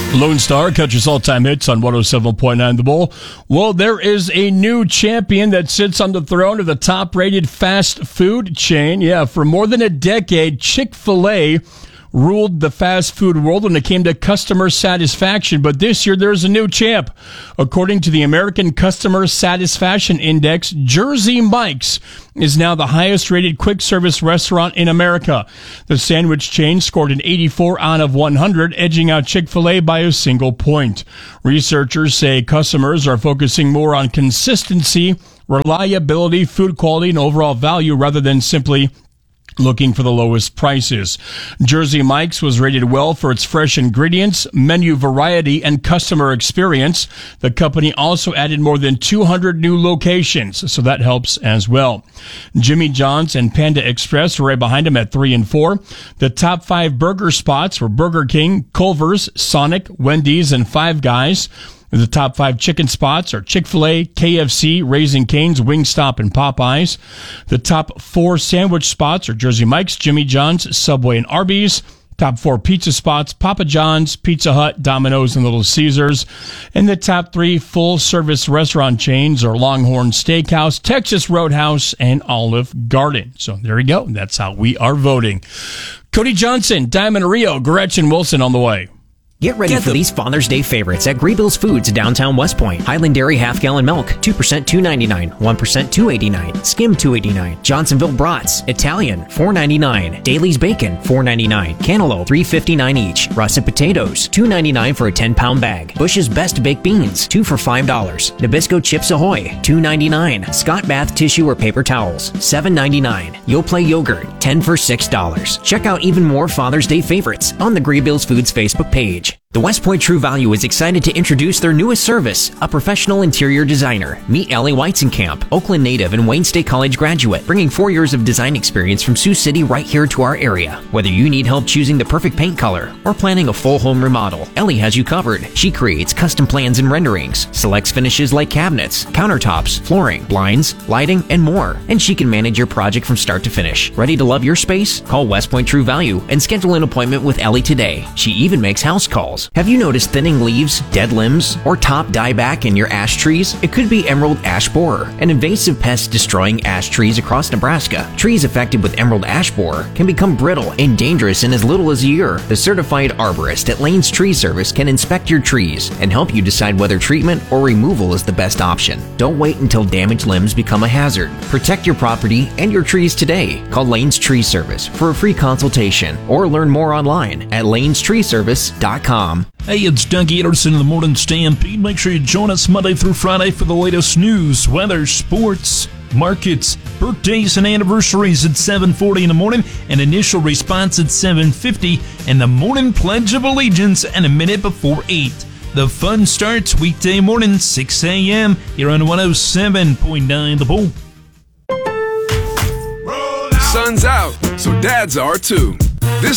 Lone Star, Country's all-time hits on 107.9 The Bull. Well, there is a new champion that sits on the throne of the top-rated fast food chain. Yeah, for more than a decade, Chick-fil-A ruled the fast food world when it came to customer satisfaction. But this year, there's a new champ. According to the American Customer Satisfaction Index, Jersey Mike's is now the highest-rated quick-service restaurant in America. The sandwich chain scored an 84 out of 100, edging out Chick-fil-A by a single point. Researchers say customers are focusing more on consistency, reliability, food quality, and overall value rather than simply looking for the lowest prices. Jersey Mike's was rated well for its fresh ingredients, menu variety, and customer experience. The company also added more than 200 new locations, so that helps as well. Jimmy John's and Panda Express were right behind him at 3 and 4. The top 5 burger spots were Burger King, Culver's, Sonic, Wendy's, and Five Guys. The top 5 chicken spots are Chick-fil-A, KFC, Raising Cane's, Wingstop, and Popeyes. The top 4 sandwich spots are Jersey Mike's, Jimmy John's, Subway, and Arby's. Top 4 pizza spots, Papa John's, Pizza Hut, Domino's, and Little Caesars. And the top 3 full-service restaurant chains are Longhorn Steakhouse, Texas Roadhouse, and Olive Garden. So there you go. That's how we are voting. Cody Johnson, Diamond Rio, Gretchen Wilson on the way. Get ready for these Father's Day favorites at Greebill's Foods, downtown West Point. Highland Dairy half-gallon milk, 2% $2.99, 1% $2.89, Skim $2.89, Johnsonville Brats, Italian $4.99, Daly's Bacon $4.99, Cantaloupe $3.59 each, Russet Potatoes $2.99 for a 10-pound bag, Bush's Best Baked Beans 2 for $5, Nabisco Chips Ahoy $2.99, Scott Bath Tissue or Paper Towels $7.99, Yoplait Yogurt 10 for $6. Check out even more Father's Day favorites on the Greebill's Foods Facebook page. The West Point True Value is excited to introduce their newest service, a professional interior designer. Meet Ellie Weizenkamp, Oakland native and Wayne State College graduate, bringing 4 years of design experience from Sioux City right here to our area. Whether you need help choosing the perfect paint color or planning a full home remodel, Ellie has you covered. She creates custom plans and renderings, selects finishes like cabinets, countertops, flooring, blinds, lighting, and more. And she can manage your project from start to finish. Ready to love your space? Call West Point True Value and schedule an appointment with Ellie today. She even makes house calls. Have you noticed thinning leaves, dead limbs, or top dieback in your ash trees? It could be emerald ash borer, an invasive pest destroying ash trees across Nebraska. Trees affected with emerald ash borer can become brittle and dangerous in as little as a year. The certified arborist at Lane's Tree Service can inspect your trees and help you decide whether treatment or removal is the best option. Don't wait until damaged limbs become a hazard. Protect your property and your trees today. Call Lane's Tree Service for a free consultation or learn more online at lanestreeservice.com. Hey, it's Doug Anderson in the Morning Stampede. Make sure you join us Monday through Friday for the latest news, weather, sports, markets, birthdays, and anniversaries at 7:40 in the morning, and initial response at 7:50, and the morning Pledge of Allegiance at a minute before 8. The fun starts weekday morning, 6 a.m. here on 107.9 The Bull. Sun's out, so dads are too. This